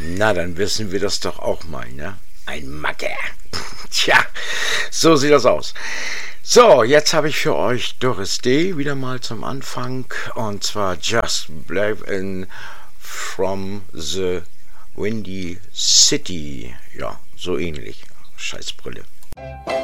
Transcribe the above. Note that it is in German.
Na, dann wissen wir das doch auch mal, ne? Ein Macke. Tja, so sieht das aus. So, jetzt habe ich für euch Doris Day wieder mal zum Anfang. Und zwar Just Believe in From the Windy City. Ja, so ähnlich. Scheißbrille.